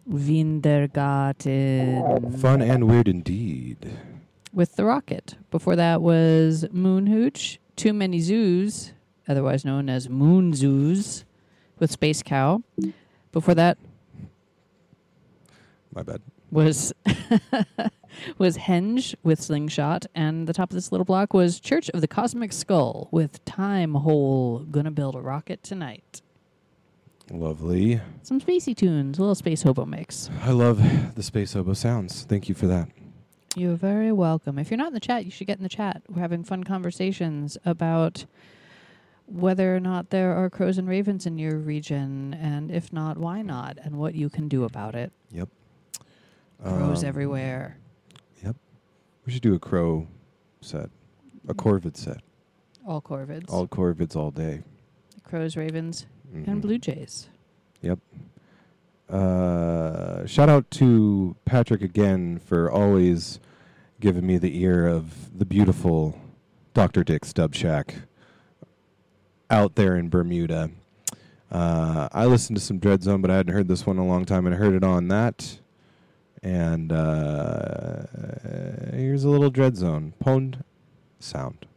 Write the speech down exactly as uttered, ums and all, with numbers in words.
Wintergarten. Fun and weird indeed. With the Rocket. Before that was Moon Hooch, Too Many Zoos, otherwise known as Moon Zoos, with Space Cow. Before that My bad. was was Henge with Slingshot, and the top of this little block was Church of the Cosmic Skull with Time Hole, Gonna Build a Rocket Tonight. Lovely. Some spacey tunes, a little space hobo mix. I love the Space Hobo sounds. Thank you for that. You're very welcome. If you're not in the chat, you should get in the chat. We're having fun conversations about whether or not there are crows and ravens in your region, and if not, why not, and what you can do about it. Yep. Crows Um, everywhere. Yep. We should do a crow set. A corvid set. All corvids. All corvids all day. Crows, ravens, Mhm. and blue jays. Yep. Uh, shout out to Patrick again for always giving me the ear of the beautiful Doctor Dick's Dub Shack out there in Bermuda. Uh, I listened to some Dread Zone, but I hadn't heard this one in a long time, and I heard it on that. And uh, here's a little Dread Zone. Pwned sound.